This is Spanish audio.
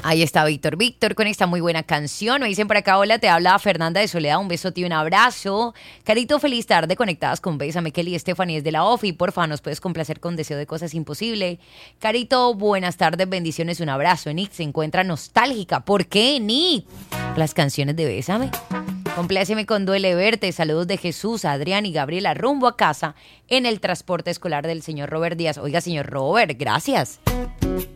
Ahí está Víctor. Víctor con esta muy buena canción. Me dicen por acá, hola, te habla Fernanda de Soledad. Un besote y un abrazo. Carito, feliz tarde. Conectadas con Bésame, Kelly y Stephanie desde la OFI. Porfa, nos puedes complacer con Deseo de Cosas Imposible. Carito, buenas tardes, bendiciones, un abrazo. Enid se encuentra nostálgica. ¿Por qué, Enid? Las canciones de Bésame. Compláceme con Duele Verte. Saludos de Jesús, Adrián y Gabriela rumbo a casa en el transporte escolar del señor Robert Díaz. Oiga, señor Robert, gracias.